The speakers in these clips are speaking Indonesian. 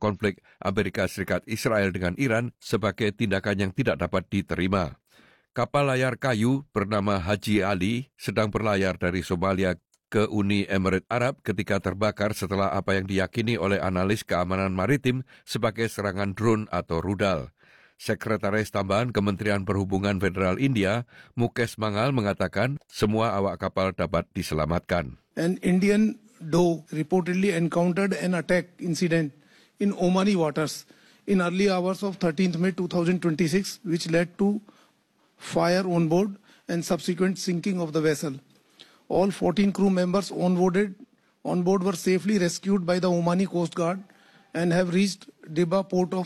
konflik Amerika Serikat Israel dengan Iran sebagai tindakan yang tidak dapat diterima. Kapal layar kayu bernama Haji Ali sedang berlayar dari Somalia ke Uni Emirat Arab ketika terbakar setelah apa yang diyakini oleh analis keamanan maritim sebagai serangan drone atau rudal. Sekretaris Tambahan Kementerian Perhubungan Federal India, Mukesh Mangal mengatakan semua awak kapal dapat diselamatkan. An Indian dhow reportedly encountered an attack incident in Omani waters in early hours of 13th May 2026, which led to fire on board and subsequent sinking of the vessel. All 14 crew members on board were safely rescued by the Omani Coast Guard and have reached Dibba port,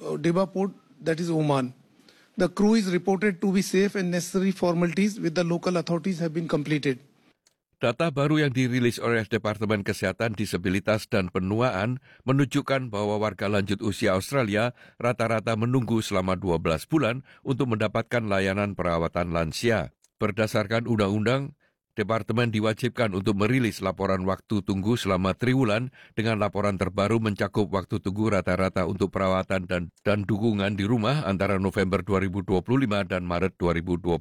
that is Oman. The crew is reported to be safe and necessary formalities with the local authorities have been completed. Data baru yang dirilis oleh Departemen Kesehatan Disabilitas dan Penuaan menunjukkan bahwa warga lanjut usia Australia rata-rata menunggu selama 12 bulan untuk mendapatkan layanan perawatan lansia. Berdasarkan undang-undang, Departemen diwajibkan untuk merilis laporan waktu tunggu selama triwulan dengan laporan terbaru mencakup waktu tunggu rata-rata untuk perawatan dan dukungan di rumah antara November 2025 dan Maret 2026.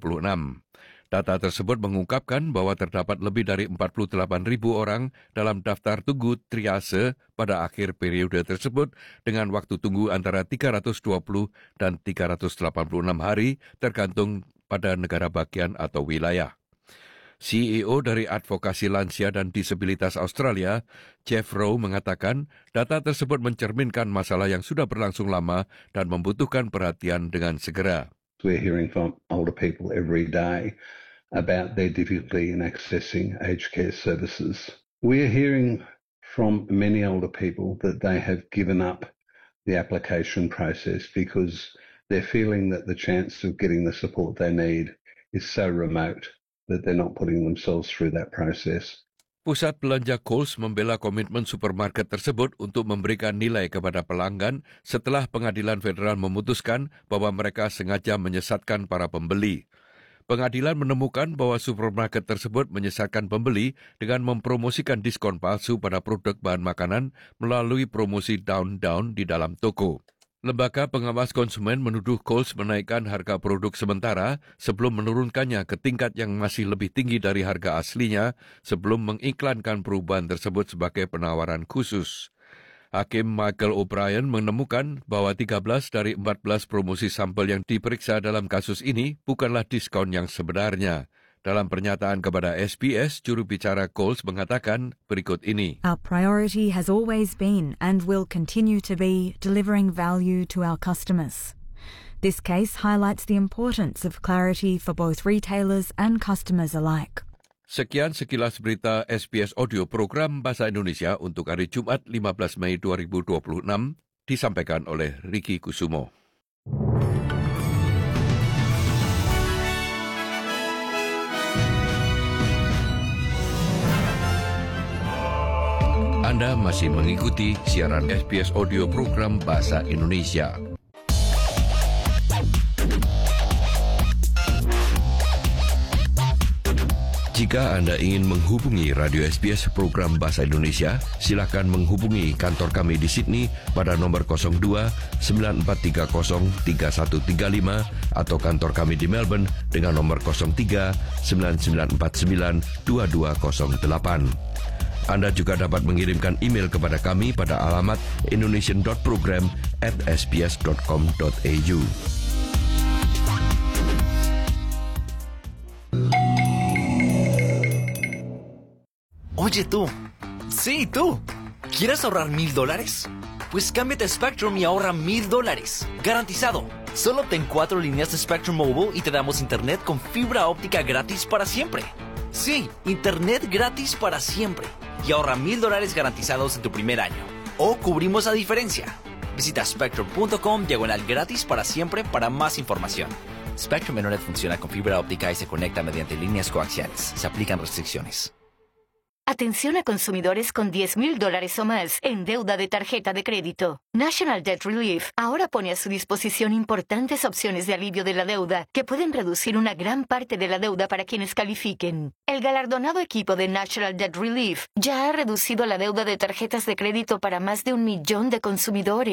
Data tersebut mengungkapkan bahwa terdapat lebih dari 48.000 orang dalam daftar tunggu triase pada akhir periode tersebut dengan waktu tunggu antara 320 dan 386 hari tergantung pada negara bagian atau wilayah. CEO dari Advokasi Lansia dan Disabilitas Australia, Jeff Rowe mengatakan data tersebut mencerminkan masalah yang sudah berlangsung lama dan membutuhkan perhatian dengan segera. We're hearing from older people every day about their difficulty in accessing aged care services. We're hearing from many older people that they have given up the application process because they're feeling that the chance of getting the support they need is so remote that they're not putting themselves through that process. Pusat belanja Coles membela komitmen supermarket tersebut untuk memberikan nilai kepada pelanggan setelah pengadilan federal memutuskan bahwa mereka sengaja menyesatkan para pembeli. Pengadilan menemukan bahwa supermarket tersebut menyesatkan pembeli dengan mempromosikan diskon palsu pada produk bahan makanan melalui promosi down-down di dalam toko. Lembaga pengawas konsumen menuduh Coles menaikkan harga produk sementara sebelum menurunkannya ke tingkat yang masih lebih tinggi dari harga aslinya sebelum mengiklankan perubahan tersebut sebagai penawaran khusus. Hakim Michael O'Brien menemukan bahwa 13 dari 14 promosi sampel yang diperiksa dalam kasus ini bukanlah diskon yang sebenarnya. Dalam pernyataan kepada SBS, juru bicara Coles mengatakan berikut ini. Our priority has always been and will continue to be delivering value to our customers. This case highlights the importance of clarity for both retailers and customers alike. Sekian sekilas berita SBS Audio Program Bahasa Indonesia untuk hari Jumat 15 Mei 2026 disampaikan oleh Ricky Kusumo. Anda masih mengikuti siaran SBS Audio Program Bahasa Indonesia. Jika Anda ingin menghubungi Radio SBS Program Bahasa Indonesia, silakan menghubungi kantor kami di Sydney pada nomor 02 9430 3135 atau kantor kami di Melbourne dengan nomor 03 9949 2208. Anda juga dapat mengirimkan email kepada kami pada alamat indonesian.program@sbs.com.au. Oye tú, sí tú, ¿quieres ahorrar $1,000? Pues cámbiate a Spectrum y ahorra $1,000, garantizado. Solo obtén 4 líneas de Spectrum Mobile y te damos internet con fibra óptica gratis para siempre. Sí, internet gratis para siempre. Y ahorra $1,000 garantizados en tu primer año. O cubrimos la diferencia. Visita spectrum.com/gratis para siempre para más información. Spectrum Internet funciona con fibra óptica y se conecta mediante líneas coaxiales. Se aplican restricciones. Atención a consumidores con $10,000 o más en deuda de tarjeta de crédito. National Debt Relief ahora pone a su disposición importantes opciones de alivio de la deuda que pueden reducir una gran parte de la deuda para quienes califiquen. El galardonado equipo de National Debt Relief ya ha reducido la deuda de tarjetas de crédito para más de 1 millón de consumidores.